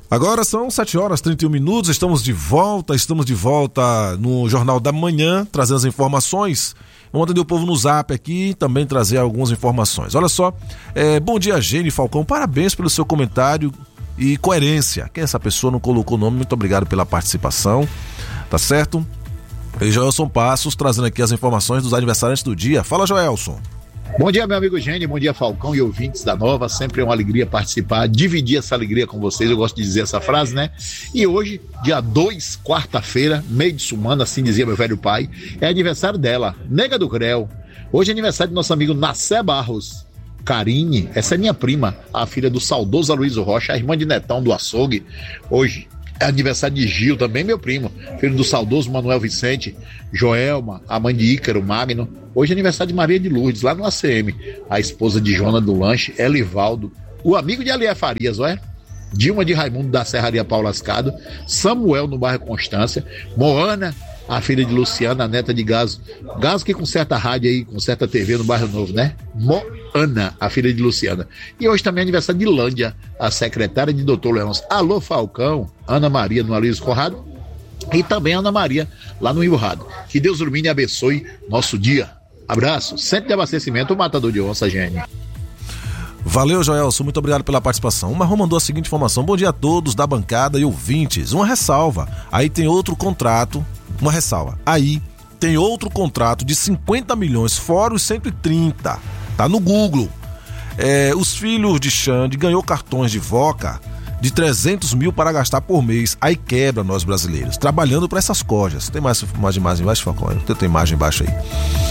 Agora são 7h31, estamos de volta no Jornal da Manhã, trazendo as informações. Vamos atender o povo no Zap aqui e também trazer algumas informações. Olha só, bom dia, Gene Falcão, parabéns pelo seu comentário e coerência. Quem é essa pessoa? Não colocou o nome, muito obrigado pela participação, tá certo? E Joelson Passos trazendo aqui as informações dos aniversariantes do dia. Fala, Joelson. Bom dia, meu amigo Gene, bom dia, Falcão e ouvintes da Nova, sempre é uma alegria participar, dividir essa alegria com vocês, eu gosto de dizer essa frase, né? E hoje, dia 2, quarta-feira, meio de semana, assim dizia meu velho pai, é aniversário dela, Nega do Creu. Hoje é aniversário do nosso amigo Nassé Barros. Karine, essa é minha prima, a filha do saudoso Aloysio Rocha, a irmã de Netão do Açougue. Hoje é aniversário de Gil, também meu primo, filho do saudoso Manuel Vicente, Joelma, a mãe de Ícaro Magno. Hoje é aniversário de Maria de Lourdes, lá no ACM, a esposa de Jona do Lanche, Elivaldo, o amigo de Alié Farias, olha, Dilma de Raimundo da Serraria Paulo Ascado, Samuel no bairro Constância, Moana, a filha de Luciana, a neta de Gaso que conserta a rádio aí, conserta a TV no bairro Novo, né? Moana, a filha de Luciana. E hoje também é aniversário de Lândia, a secretária de Dr. Leôncio. Alô, Falcão, Ana Maria no Aloysio Corrado e também Ana Maria lá no Iburrado. Que Deus ilumine e abençoe nosso dia. Abraço, Centro de Abastecimento, o Matador de Onça, Gene. Valeu, Joelson, muito obrigado pela participação. O Marrom mandou a seguinte informação: bom dia a todos da bancada e ouvintes. Uma ressalva, aí tem outro contrato, aí tem outro contrato de 50 milhões, fora os 130, tá no Google. Os filhos de Xande ganhou cartões de Voca de 300 mil para gastar por mês, aí quebra nós brasileiros, trabalhando para essas cojas. Tem mais imagem embaixo, Falcão? Tem imagem embaixo aí.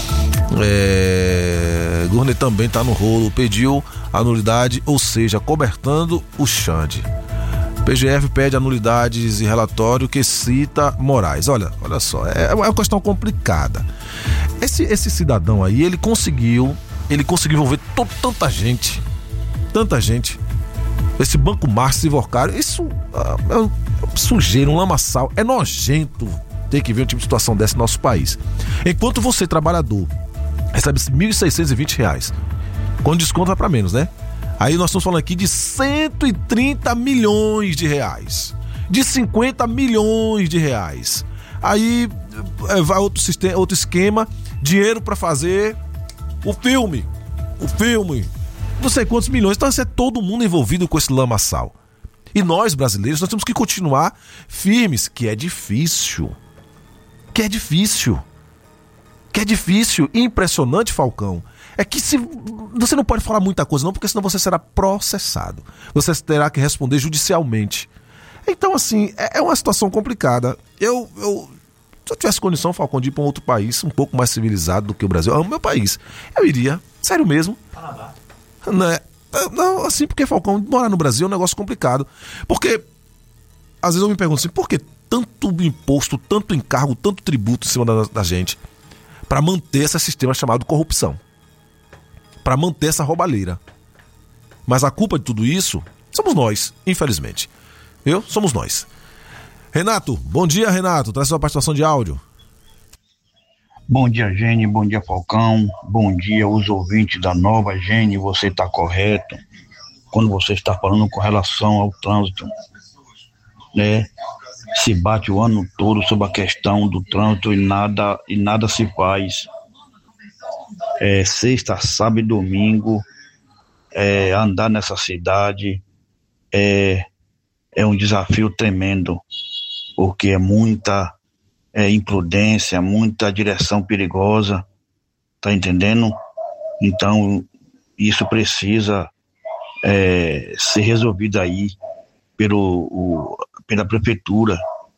Gurney também tá no rolo, pediu a nulidade, ou seja, cobertando o Xande. PGF pede anulidades e relatório que cita Moraes. Olha só, é uma questão complicada. Esse cidadão aí, ele conseguiu envolver tanta gente. Esse Banco Márcio Sivorcário, isso é um sujeira, um lamaçal. É nojento ter que ver um tipo de situação dessa no nosso país. Enquanto você, trabalhador, recebe R$ 1.620, quando desconto vai para menos, né? Aí nós estamos falando aqui de 130 milhões de reais, de 50 milhões de reais. Aí vai outro esquema, dinheiro para fazer o filme, não sei quantos milhões. Então é todo mundo envolvido com esse lamaçal. E nós, brasileiros, nós temos que continuar firmes, que é difícil. Impressionante, Falcão, é que você não pode falar muita coisa não, porque senão você será processado, você terá que responder judicialmente. Então assim, é uma situação complicada. Se eu tivesse condição, Falcão, de ir para um outro país um pouco mais civilizado do que o Brasil, eu amo meu país, eu iria, sério mesmo. Canadá. Né? Não, assim, porque, Falcão, morar no Brasil é um negócio complicado, porque às vezes eu me pergunto assim, por que tanto imposto, tanto encargo, tanto tributo em cima da gente, para manter esse sistema chamado corrupção, para manter essa roubalheira? Mas a culpa de tudo isso somos nós, infelizmente. Somos nós. Renato, bom dia, Renato, traz sua participação de áudio. Bom dia, Gene, bom dia, Falcão, bom dia os ouvintes da Nova. Gene, você está correto quando você está falando com relação ao trânsito, né? Se bate o ano todo sobre a questão do trânsito e nada se faz. Sexta, sábado e domingo, andar nessa cidade é um desafio tremendo, porque é muita imprudência, muita direção perigosa, tá entendendo? Então isso precisa ser resolvido aí pela prefeitura,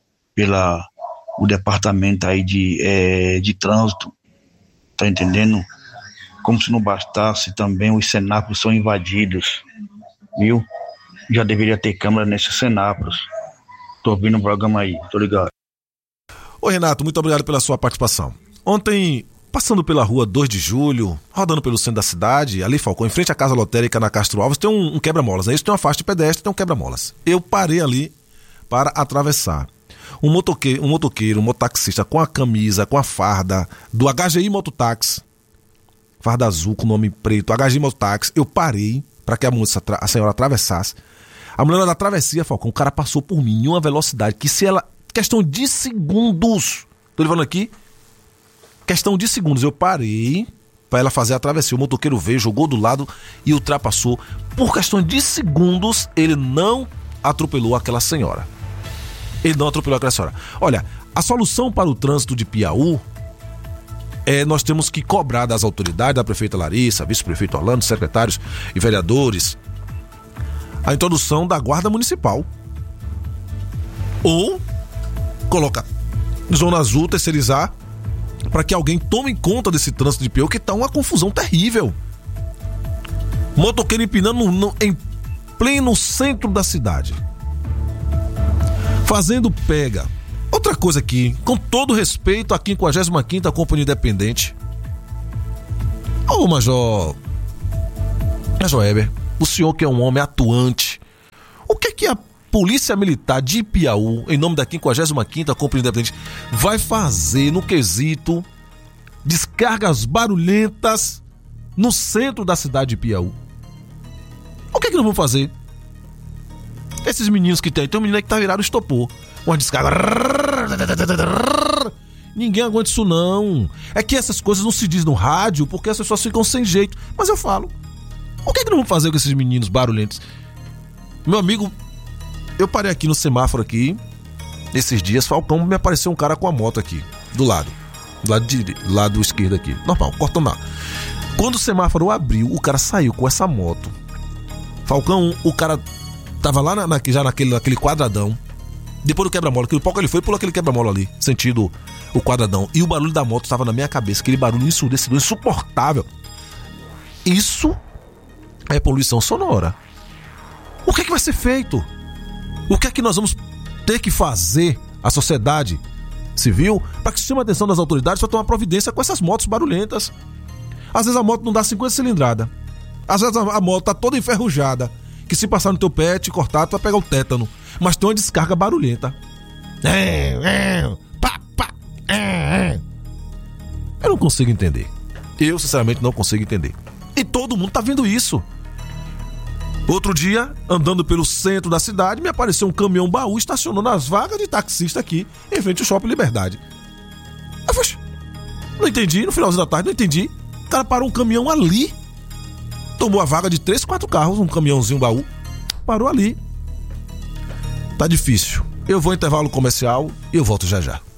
o departamento aí de trânsito, tá entendendo? Como se não bastasse, também os semáforos são invadidos, viu? Já deveria ter câmera nesses semáforos. Tô ouvindo o programa aí, tô ligado. Oi, Renato, muito obrigado pela sua participação. Ontem, passando pela rua 2 de julho, rodando pelo centro da cidade, ali, Falcão, em frente à Casa Lotérica na Castro Alves, tem um quebra-molas, né? Isso tem uma faixa de pedestre, tem um quebra-molas. Eu parei ali para atravessar. Um mototaxista com a camisa, com a farda do HGI Mototáxi, farda azul com nome preto, HGI Mototáxi, eu parei para que a senhora atravessasse. A mulher da travessia, Falcão, o cara passou por mim em uma velocidade que se ela... Questão de segundos. Tô levando aqui. Questão de segundos. Eu parei pra ela fazer a travessia. O motoqueiro veio, jogou do lado e ultrapassou. Por questão de segundos, ele não atropelou aquela senhora. Olha, a solução para o trânsito de Piauí nós temos que cobrar das autoridades, da prefeita Larissa, vice-prefeito Orlando, secretários e vereadores, a introdução da guarda municipal. Ou colocar zona azul, terceirizar, para que alguém tome conta desse trânsito de Piauí, que tá uma confusão terrível. Motoqueiro empinando em pleno centro da cidade, fazendo pega. Outra coisa aqui, com todo respeito à 55ª Companhia Independente. Ô Major Weber, o senhor que é um homem atuante, o que a Polícia Militar de Piauí, em nome da 55ª Companhia Independente, vai fazer no quesito descargas barulhentas no centro da cidade de Piauí? O que nós vamos fazer? Esses meninos que tem um menino aí que tá virado estopor, uma descarga. Ninguém aguenta isso não. É que essas coisas não se diz no rádio porque as pessoas ficam sem jeito. Mas eu falo, o que nós vamos fazer com esses meninos barulhentos? Meu amigo, eu parei aqui no semáforo aqui esses dias, Falcão, me apareceu um cara com a moto aqui do lado esquerdo aqui, normal, cortando lá. Quando o semáforo abriu, o cara saiu com essa moto. Falcão, o cara tava lá já naquele quadradão. Depois do quebra-mola, aquele pouco ele foi, pulou aquele quebra-mola ali, sentido o quadradão. E o barulho da moto estava na minha cabeça, aquele barulho ensurdecedor, insuportável. Isso é poluição sonora. O que vai ser feito? O que nós vamos ter que fazer, a sociedade civil, para que chame a atenção das autoridades para tomar providência com essas motos barulhentas? Às vezes a moto não dá 50 cilindrada. Às vezes a moto tá toda enferrujada, que se passar no teu pé, te cortar, tu vai pegar o tétano. Mas tem uma descarga barulhenta. Eu não consigo entender. Eu, sinceramente, não consigo entender. E todo mundo tá vendo isso. Outro dia, andando pelo centro da cidade, me apareceu um caminhão baú, estacionou nas vagas de taxista aqui, em frente ao Shopping Liberdade. Eu falei, não entendi, no finalzinho da tarde, não entendi. O cara parou um caminhão ali, tomou a vaga de 3, 4 carros, um caminhãozinho baú, parou ali. Tá difícil. Eu vou em intervalo comercial e eu volto já já.